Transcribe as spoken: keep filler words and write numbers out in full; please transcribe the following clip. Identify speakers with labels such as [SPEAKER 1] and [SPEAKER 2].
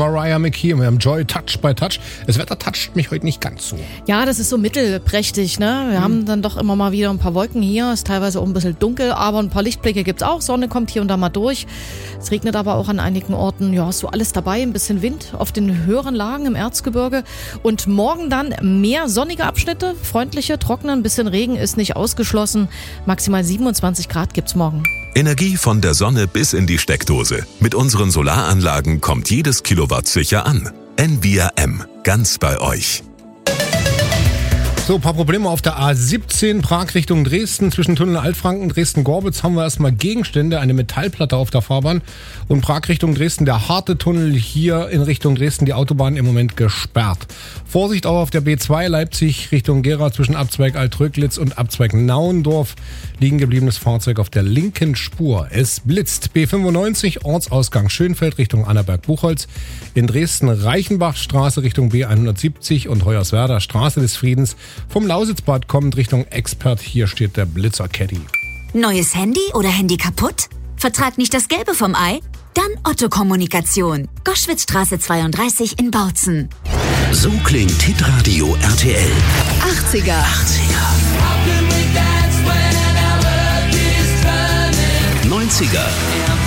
[SPEAKER 1] Mariah McKee. Wir haben Joy Touch by Touch. Das Wetter toucht mich heute nicht ganz so.
[SPEAKER 2] Ja, das ist so mittelprächtig, ne? Wir hm. haben dann doch immer mal wieder ein paar Wolken hier. Ist teilweise auch ein bisschen dunkel, aber ein paar Lichtblicke gibt's auch. Sonne kommt hier und da mal durch. Es regnet aber auch an einigen Orten. Ja, ist so alles dabei. Ein bisschen Wind auf den höheren Lagen im Erzgebirge. Und morgen dann mehr sonnige Abschnitte. Freundliche, trockene, ein bisschen Regen ist nicht ausgeschlossen. Maximal siebenundzwanzig Grad gibt's morgen.
[SPEAKER 3] Energie von der Sonne bis in die Steckdose. Mit unseren Solaranlagen kommt jedes Kilowatt sicher an. N V I A M, ganz bei euch.
[SPEAKER 1] So, ein paar Probleme auf der A siebzehn, Prag Richtung Dresden, zwischen Tunnel Altfranken, Dresden-Gorbitz haben wir erstmal Gegenstände, eine Metallplatte auf der Fahrbahn und Prag Richtung Dresden, der harte Tunnel hier in Richtung Dresden, die Autobahn im Moment gesperrt. Vorsicht auch auf der B zwei Leipzig Richtung Gera zwischen Abzweig Altröglitz und Abzweig Nauendorf, liegen gebliebenes Fahrzeug auf der linken Spur. Es blitzt. B fünfundneunzig, Ortsausgang Schönfeld Richtung Annaberg-Buchholz, in Dresden Reichenbachstraße Richtung B hundertsiebzig und Hoyerswerda Straße des Friedens. Vom Lausitzbad kommend Richtung Expert, hier steht der Blitzer Caddy.
[SPEAKER 4] Neues Handy oder Handy kaputt? Vertrag nicht das Gelbe vom Ei? Dann Otto Kommunikation. Goschwitzstraße zweiunddreißig in Bautzen.
[SPEAKER 5] So klingt Hitradio R T L.
[SPEAKER 4] achtziger.
[SPEAKER 5] achtziger. neunziger.